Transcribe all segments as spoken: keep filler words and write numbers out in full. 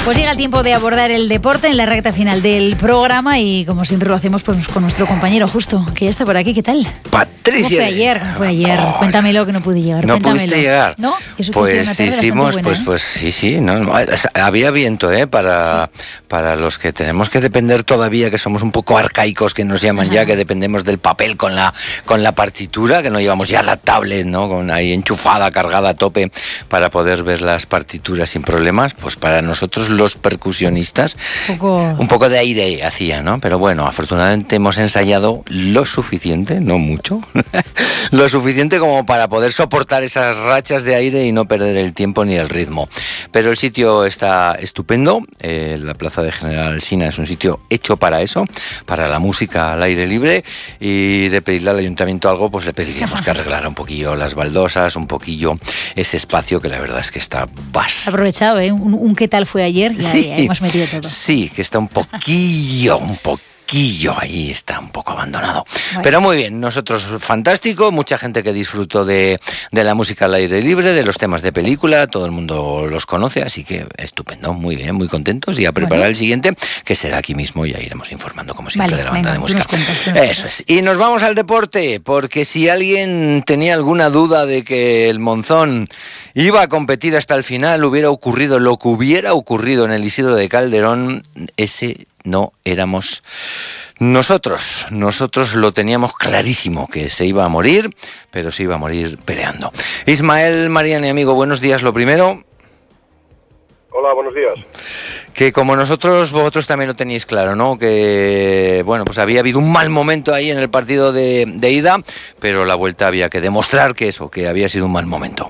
Pues llega el tiempo de abordar el deporte en la recta final del programa y como siempre lo hacemos pues con nuestro compañero Justo, que ya está por aquí. ¿Qué tal? Patricia. ¿Cómo fue ayer? ¿Cómo fue ayer? Oh, Cuéntamelo, que no pude llegar. No Cuéntamelo. pudiste llegar. ¿No? Eso pues hicimos, buena, pues, ¿eh? pues sí, sí. No, no, había viento, ¿eh? Para, sí. para los que tenemos que depender todavía, que somos un poco arcaicos, que nos llaman Ajá. ya, que dependemos del papel con la con la partitura, que no llevamos ya la tablet, ¿no? Con ahí enchufada, cargada a tope para poder ver las partituras sin problemas. Pues para nosotros los percusionistas un poco, un poco de aire hacía, ¿no? Pero bueno, afortunadamente hemos ensayado lo suficiente, no mucho, lo suficiente como para poder soportar esas rachas de aire y no perder el tiempo ni el ritmo. Pero el sitio está estupendo, eh, la Plaza de General Alsina es un sitio hecho para eso, para la música al aire libre, y de pedirle al ayuntamiento algo, pues le pediríamos que arreglara un poquillo las baldosas, un poquillo ese espacio que la verdad es que está bastante... Aprovechado, ¿eh? Un, un qué tal fue ayer, ya, sí, ya hemos metido todo. Sí, que está un poquillo, un poquillo. Ahí está un poco abandonado. Bueno. Pero muy bien, nosotros fantástico, mucha gente que disfrutó de, de la música al aire libre, de los temas de película, todo el mundo los conoce, así que estupendo, muy bien, muy contentos, y a preparar bueno. el siguiente, que será aquí mismo, y ya iremos informando como siempre vale, de la banda venga, de música. Tú nos cuentas, tú nos Eso es. Y nos vamos al deporte, porque si alguien tenía alguna duda de que el Monzón iba a competir hasta el final, hubiera ocurrido lo que hubiera ocurrido en el Isidro de Calderón, ese no éramos nosotros. Nosotros lo teníamos clarísimo, que se iba a morir, pero se iba a morir peleando. Ismael Mariani, amigo, buenos días, lo primero. Hola, buenos días. Que como nosotros, vosotros también lo tenéis claro, ¿no? Que, bueno, pues había habido un mal momento ahí en el partido de, de ida, pero la vuelta había que demostrar que eso, que había sido un mal momento.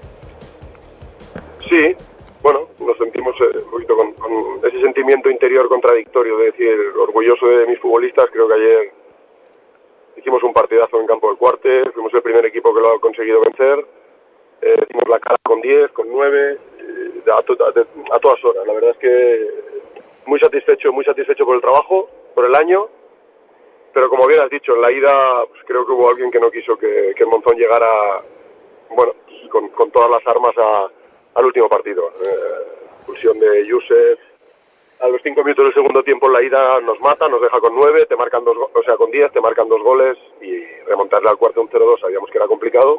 Sí. Bueno, nos sentimos eh, un poquito con, con ese sentimiento interior contradictorio de decir, orgulloso de mis futbolistas. Creo que ayer hicimos un partidazo en campo del Cuarte, fuimos el primer equipo que lo ha conseguido vencer, eh, dimos la cara con diez, con nueve, eh, a, to, a, a todas horas. La verdad es que muy satisfecho, muy satisfecho por el trabajo, por el año, pero como bien has dicho, en la ida pues creo que hubo alguien que no quiso que, que el Monzón llegara, bueno, pues, con, con todas las armas a... al último partido. Eh, expulsión de Yusef a los cinco minutos del segundo tiempo en la ida nos mata, nos deja con nueve, te marcan dos, o sea, con diez, te marcan dos goles, y remontarle al cuarto un cero dos sabíamos que era complicado.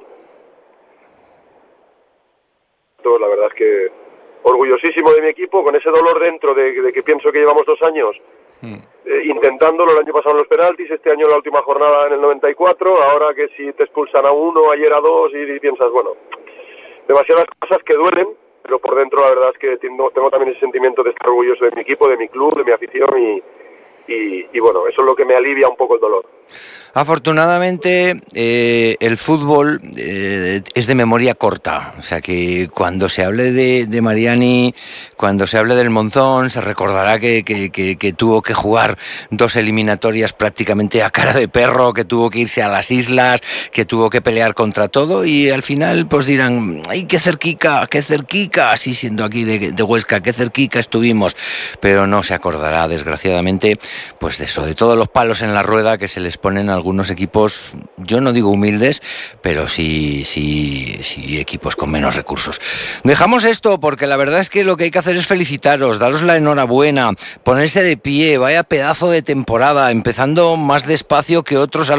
Entonces, la verdad es que orgullosísimo de mi equipo, con ese dolor dentro de, de que pienso que llevamos dos años mm. eh, intentándolo, el año pasado en los penaltis, este año en la última jornada en el noventa y cuatro, ahora que si te expulsan a uno, ayer a dos, y, y piensas, bueno, demasiadas cosas que duelen, pero por dentro la verdad es que tengo, tengo también ese sentimiento de estar orgulloso de mi equipo, de mi club, de mi afición, y, y, y bueno, eso es lo que me alivia un poco el dolor. Afortunadamente eh, el fútbol eh, es de memoria corta, o sea que cuando se hable de, de Mariani, cuando se hable del Monzón, se recordará que, que, que, que tuvo que jugar dos eliminatorias prácticamente a cara de perro, que tuvo que irse a las islas, que tuvo que pelear contra todo, y al final pues dirán, ¡ay, qué cerquica, qué cerquica! Así siendo aquí de, de Huesca, qué cerquica estuvimos, pero no se acordará desgraciadamente pues de eso, de todos los palos en la rueda que se les ponen a algunos equipos, yo no digo humildes, pero sí, sí, sí equipos con menos recursos. Dejamos esto porque la verdad es que lo que hay que hacer es felicitaros, daros la enhorabuena, ponerse de pie, vaya pedazo de temporada, empezando más despacio que otros.